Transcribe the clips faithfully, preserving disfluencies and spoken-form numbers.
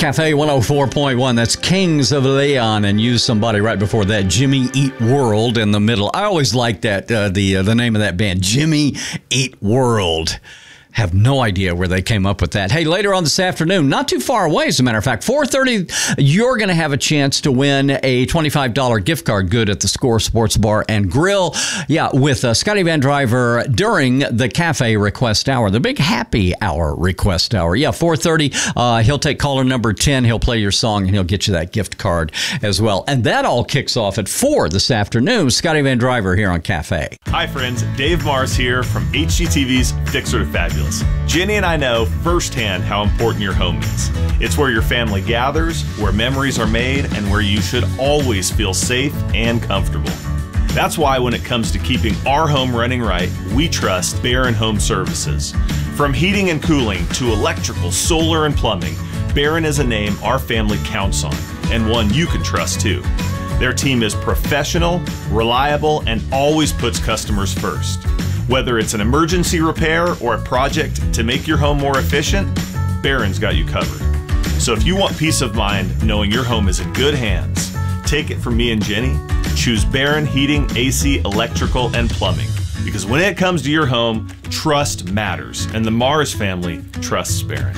Cafe one oh four point one. That's Kings of Leon, and Use Somebody right before that. Jimmy Eat World in the middle. I always like that, uh, the uh, the name of that band, Jimmy Eat World. Have no idea where they came up with that. Hey, later on this afternoon, not too far away, as a matter of fact, four thirty, you're going to have a chance to win a twenty-five dollars gift card good at the Score Sports Bar and Grill. Yeah, with uh, Scotty Van Driver during the Cafe Request Hour, the big happy hour request hour. Yeah, four thirty, uh, he'll take caller number ten, he'll play your song, and he'll get you that gift card as well. And that all kicks off at four this afternoon. Scotty Van Driver here on Cafe. Hi, friends. Dave Mars here from H G T V's Fixer to Fabulous. Jenny and I know firsthand how important your home is. It's where your family gathers, where memories are made, and where you should always feel safe and comfortable. That's why when it comes to keeping our home running right, we trust Barron Home Services. From heating and cooling to electrical, solar, and plumbing, Barron is a name our family counts on, and one you can trust too. Their team is professional, reliable, and always puts customers first. Whether it's an emergency repair or a project to make your home more efficient, Barron's got you covered. So if you want peace of mind knowing your home is in good hands, take it from me and Jenny. Choose Barron Heating, A C, Electrical, and Plumbing. Because when it comes to your home, trust matters, and the Mars family trusts Barron.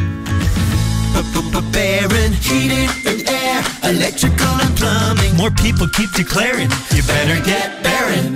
Barron Heating and Air, Electrical and Plumbing. More people keep declaring, you better get Barron.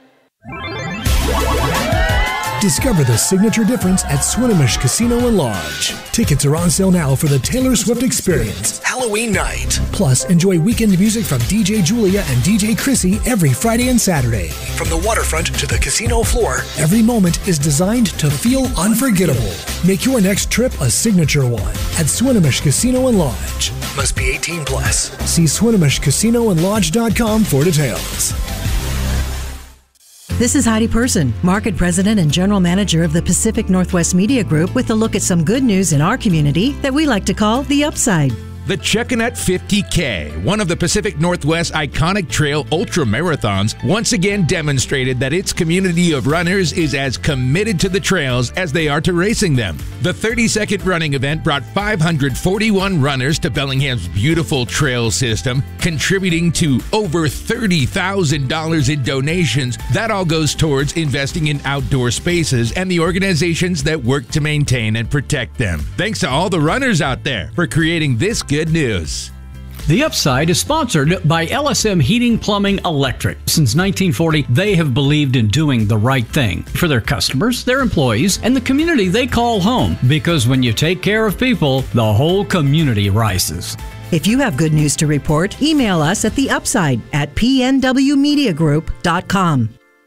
Discover the signature difference at Swinomish Casino and Lodge. Tickets are on sale now for the Taylor Swift Experience, Halloween night. Plus, enjoy weekend music from D J Julia and D J Chrissy every Friday and Saturday. From the waterfront to the casino floor, every moment is designed to feel unforgettable. Make your next trip a signature one at Swinomish Casino and Lodge. Must be eighteen plus. See Swinomish Casino and Lodge dot com for details. This is Heidi Person, Market President and General Manager of the Pacific Northwest Media Group, with a look at some good news in our community that we like to call the upside. The Chuckanut fifty K, one of the Pacific Northwest iconic trail ultra marathons, once again demonstrated that its community of runners is as committed to the trails as they are to racing them. The thirty-second running event brought five hundred forty-one runners to Bellingham's beautiful trail system, contributing to over thirty thousand dollars in donations. That all goes towards investing in outdoor spaces and the organizations that work to maintain and protect them. Thanks to all the runners out there for creating this good news. The Upside is sponsored by L S M Heating, Plumbing, Electric. Since nineteen forty, they have believed in doing the right thing for their customers, their employees, and the community they call home. Because when you take care of people, the whole community rises. If you have good news to report, email us at the upside at p n w media group dot com.